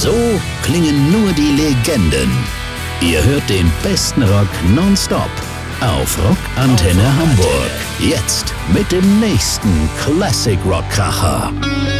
So klingen nur die Legenden. Ihr hört den besten Rock nonstop auf Rockantenne Hamburg. Jetzt mit dem nächsten Classic Rock Kracher.